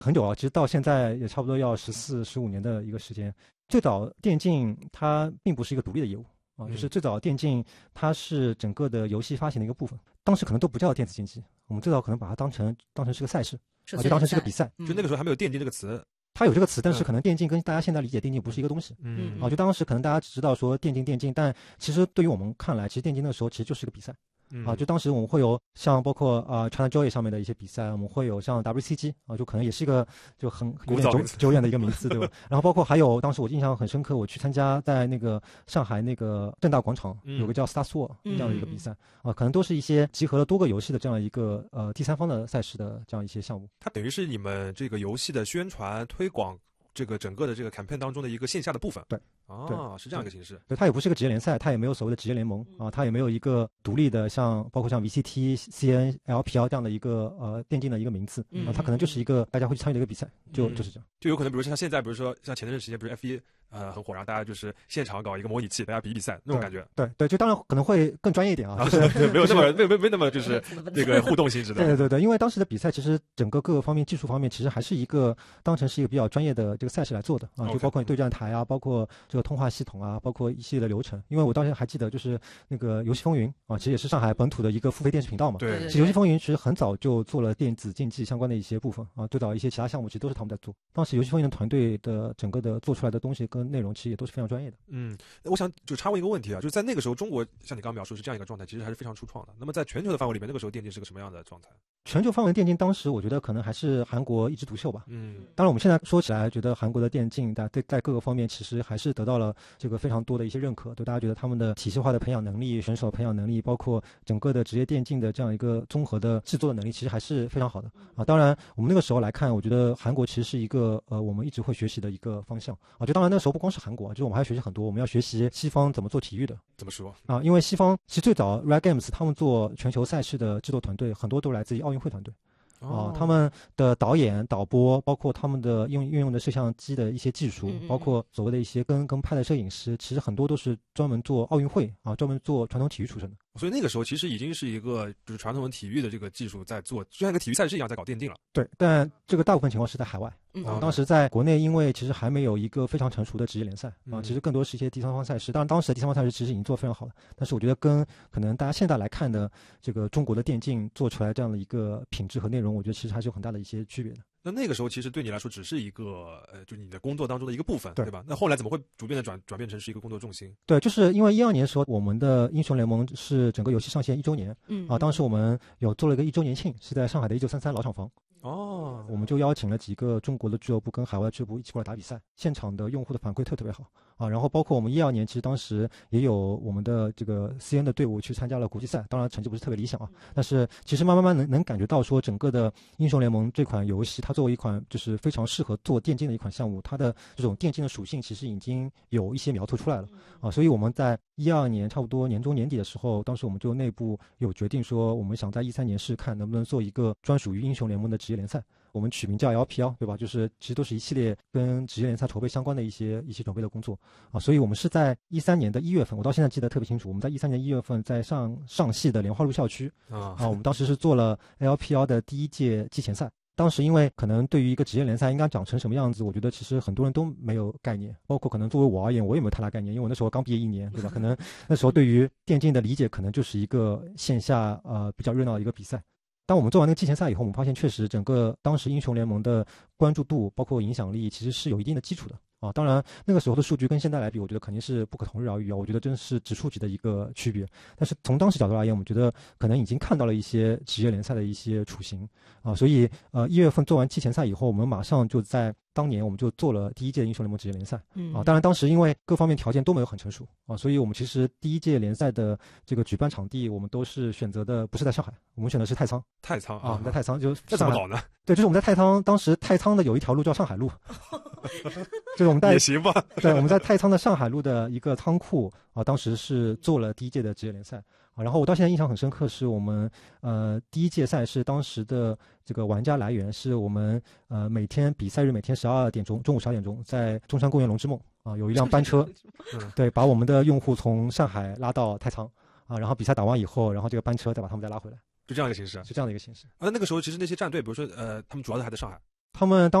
很久了，其实到现在也差不多要14、15年的一个时间。最早电竞它并不是一个独立的业务啊，就是最早电竞它是整个的游戏发行的一个部分，当时可能都不叫电子竞技，我们最早可能把它当成是个赛事，就当成是个比赛。 就那个时候还没有电竞这个词。 它有这个词，但是可能电竞跟大家现在理解电竞不是一个东西。就当时可能大家只知道说电竞，但其实对于我们看来，其实电竞那个时候其实就是一个比赛。就当时我们会有像包括ChinaJoy 上面的一些比赛，我们会有像 WCG 就可能也是一个就很有点久远的一个名字，对吧？然后包括还有当时我印象很深刻，我去参加在那个上海那个正大广场有个叫 Star Sword 这样的一个比赛可能都是一些集合了多个游戏的这样一个第三方的赛事的这样一些项目。 它等于是你们这个游戏的宣传推广。这个整个的这个 campaign 当中的一个线下的部分。 对， 是这样一个形式。 对，它也不是一个职业联赛，它也没有所谓的职业联盟它也没有一个独立的包括像 VCT、CN、LPL 这样的一个电竞的一个名字它可能就是一个大家会去参与的一个比赛，就是这样。 就有可能比如说像现在，比如说像前段时间，比如 F1很火，然后大家就是现场搞一个模拟器，大家比赛那种感觉。 对，就当然可能会更专业一点就是没有那么就是这个互动性质的。 对，因为当时的比赛其实整个各个方面技术方面其实还是当成是一个比较专业的这个赛事来做的就包括你对战台包括这个通话系统包括一系列的流程。因为我当时还记得就是那个游戏风云其实也是上海本土的一个付费电视频道嘛。 对， 其实游戏风云其实很早就做了电子竞技相关的一些部分最早一些其他项目其实都是他们在做。当时游戏风云的团队的整个的做出来的东西跟内容其实也都是非常专业的。 我想就插问一个问题就是在那个时候中国像你刚刚描述是这样一个状态，其实还是非常初创的。那么在全球的范围里面，那个时候电竞是个什么样的状态？ 全球范围电竞当时我觉得可能还是韩国一枝独秀吧。当然我们现在说起来觉得韩国的电竞在各个方面其实还是得到了这个非常多的一些认可，对大家觉得他们的体系化的培养能力、选手培养能力，包括整个的职业电竞的这样一个综合的制作的能力，其实还是非常好的当然我们那个时候来看，我觉得韩国其实是一个我们一直会学习的一个方向就当然那个时候不光是韩国就是我们还要学习很多，我们要学习西方怎么做体育的。 怎么说因为西方其实最早 Riot Games 他们做全球赛事的制作团队很多都来自于奥运会团队他们的导演、导播，包括他们的运用的摄像机的一些技术，包括所谓的一些跟拍的摄影师，其实很多都是专门做奥运会专门做传统体育出身的。 所以那个时候其实已经是一个就是传统体育的这个技术在做，就像一个体育赛事一样在搞电竞了。 对，但这个大部分情况是在海外当时在国内因为其实还没有一个非常成熟的职业联赛其实更多是一些第三方赛事。当然当时的第三方赛事其实已经做得非常好了，但是我觉得跟可能大家现在来看的这个中国的电竞做出来这样的一个品质和内容，我觉得其实还是有很大的一些区别的。 那个时候其实对你来说只是一个就你的工作当中的一个部分，对吧？那后来怎么会逐渐的转变成是一个工作重心？ 对，就是因为2012年的时候，我们的英雄联盟是整个游戏上线1周年，当时我们有做了一个1周年庆，是在上海的1933老厂房。我们就邀请了几个中国的俱乐部跟海外俱乐部一起过来打比赛，现场的用户的反馈特别好然后包括我们2012年，其实当时也有我们的这个 CN 的队伍去参加了国际赛，当然成绩不是特别理想但是其实慢慢能感觉到说，整个的英雄联盟这款游戏，它作为一款就是非常适合做电竞的一款项目，它的这种电竞的属性其实已经有一些苗头出来了所以我们在2012年差不多年中年底的时候，当时我们就内部有决定说，我们想在2013年试看能不能做一个专属于英雄联盟的职业联赛。我们取名叫 LPL， 对吧？就是其实都是一系列跟职业联赛筹备相关的一些准备的工作所以我们是在2013年的1月份，我到现在记得特别清楚，我们在2013年1月份在上戏的莲花路校区我们当时是做了 LPL 的第1届季前赛。当时因为可能对于一个职业联赛应该长成什么样子，我觉得其实很多人都没有概念，包括可能作为我而言，我也没有太大概念，因为我那时候刚毕业1年，对吧？可能那时候对于电竞的理解可能就是一个线下比较热闹的一个比赛。当我们做完那个季前赛以后，我们发现确实整个当时英雄联盟的关注度包括影响力其实是有一定的基础的当然那个时候的数据跟现在来比，我觉得肯定是不可同日而语我觉得真是指数级的一个区别。但是从当时角度而言，我们觉得可能已经看到了一些职业联赛的一些雏形所以1月份做完季前赛以后，我们马上就在当年我们就做了第1届英雄联盟职业联赛当然当时因为各方面条件都没有很成熟所以我们其实第1届联赛的这个举办场地我们都是选择的不是在上海，我们选的是太仓我们在太仓就这怎么搞呢？ 对，就是我们在太仓，当时太仓的有一条路叫上海路就是我们在也行吧对，我们在太仓的上海路的一个仓库当时是做了第1届的职业联赛然后我到现在印象很深刻，是我们第1届赛事当时的这个玩家来源是我们每天比赛日每天12点钟，中午12点钟，在中山公园龙之梦有一辆班车对，把我们的用户从上海拉到太仓然后比赛打完以后，然后这个班车再把他们再拉回来， 就这样一个形式是这样的一个形式那个时候其实那些战队比如说他们主要还在上海他们当